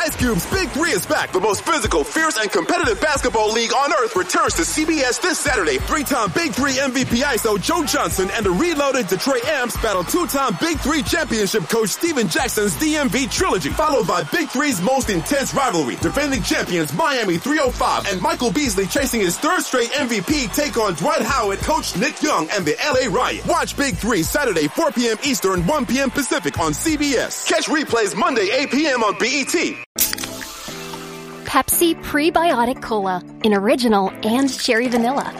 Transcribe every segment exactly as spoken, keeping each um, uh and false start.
Ice Cube's Big Three is back. The most physical, fierce, and competitive basketball league on earth returns to C B S this Saturday. Three-time Big Three M V P I S O Joe Johnson and the reloaded Detroit Amps battle two-time Big Three championship coach Steven Jackson's D M V trilogy, followed by Big Three's most intense rivalry. Defending champions Miami three oh five and Michael Beasley chasing his third straight M V P take on Dwight Howard, Coach Nick Young, and the L A Riot. Watch Big Three Saturday, four p.m. Eastern, one p.m. Pacific on C B S. Catch replays Monday, eight p.m. on B E T. Pepsi Prebiotic Cola in original and cherry vanilla.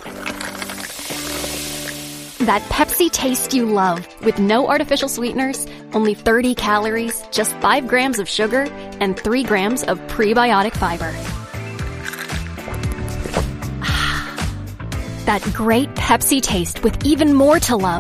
That Pepsi taste you love with no artificial sweeteners, only thirty calories, just five grams of sugar, and three grams of prebiotic fiber. That great Pepsi taste with even more to love.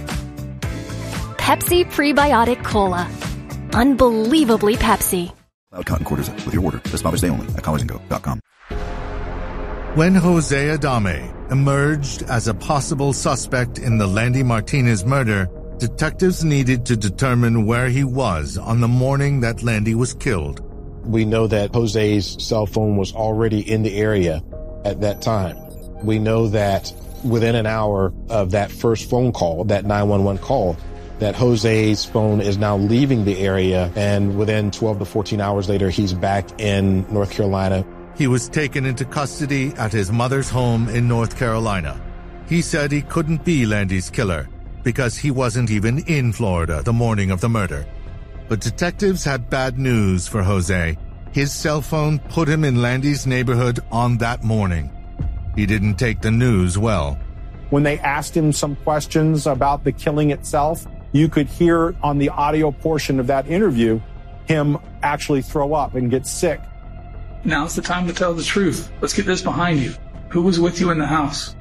Pepsi Prebiotic Cola. Unbelievably Pepsi. Loud Cotton Quarters with your order this Father's Day only at collars and go dot com. When Jose Adame emerged as a possible suspect in the Landy Martinez murder, detectives needed to determine where he was on the morning that Landy was killed. We know that Jose's cell phone was already in the area at that time. We know that within an hour of that first phone call, that nine one one call, that Jose's phone is now leaving the area, and within twelve to fourteen hours later, he's back in North Carolina. He was taken into custody at his mother's home in North Carolina. He said he couldn't be Landy's killer because he wasn't even in Florida the morning of the murder. But detectives had bad news for Jose. His cell phone put him in Landy's neighborhood on that morning. He didn't take the news well. When they asked him some questions about the killing itself, you could hear on the audio portion of that interview him actually throw up and get sick. Now's the time to tell the truth. Let's get this behind you. Who was with you in the house?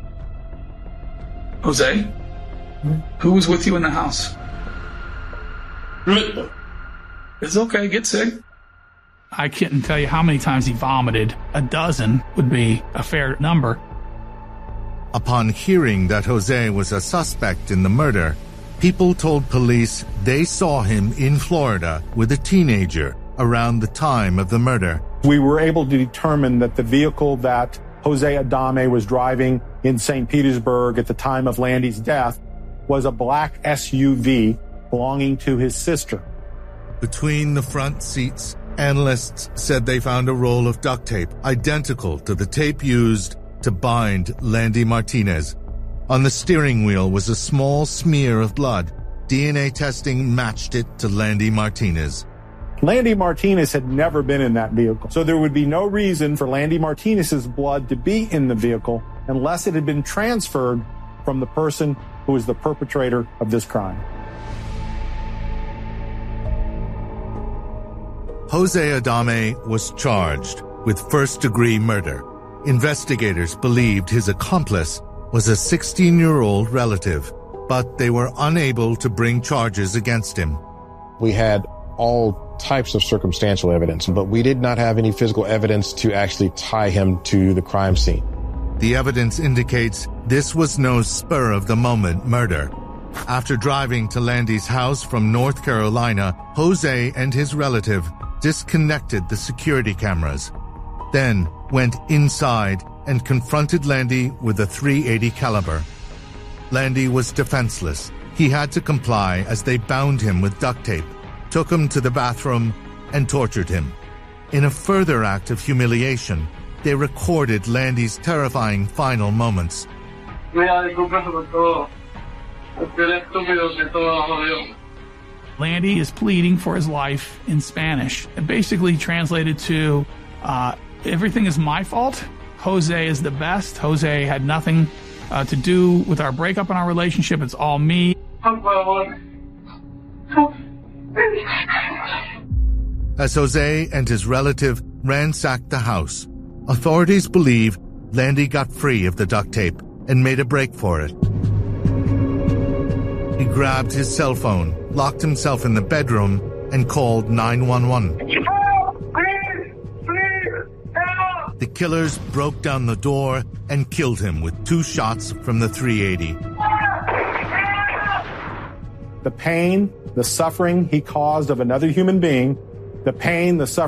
Jose? Who was with you in the house? It's okay, get sick. I couldn't tell you how many times he vomited. A dozen would be a fair number. Upon hearing that Jose was a suspect in the murder, people told police they saw him in Florida with a teenager around the time of the murder. We were able to determine that the vehicle that Jose Adame was driving in Saint Petersburg at the time of Landy's death was a black S U V belonging to his sister. Between the front seats, analysts said they found a roll of duct tape identical to the tape used to bind Landy Martinez. On the steering wheel was a small smear of blood. D N A testing matched it to Landy Martinez. Landy Martinez had never been in that vehicle, so there would be no reason for Landy Martinez's blood to be in the vehicle unless it had been transferred from the person who was the perpetrator of this crime. Jose Adame was charged with first-degree murder. Investigators believed his accomplice was a sixteen-year-old relative, but they were unable to bring charges against him. We had all types of circumstantial evidence, but we did not have any physical evidence to actually tie him to the crime scene. The evidence indicates this was no spur-of-the-moment murder. After driving to Landy's house from North Carolina, Jose and his relative disconnected the security cameras, then went inside and confronted Landy with a three eighty caliber. Landy was defenseless. He had to comply as they bound him with duct tape, took him to the bathroom, and tortured him. In a further act of humiliation, they recorded Landy's terrifying final moments. Landy is pleading for his life in Spanish. It basically translated to, uh, everything is my fault. Jose is the best. Jose had nothing uh, to do with our breakup in our relationship. It's all me. As Jose and his relative ransacked the house, authorities believe Landy got free of the duct tape and made a break for it. He grabbed his cell phone, locked himself in the bedroom, and called nine one one. The killers broke down the door and killed him with two shots from the three eighty. The pain, the suffering he caused of another human being, the pain, the suffering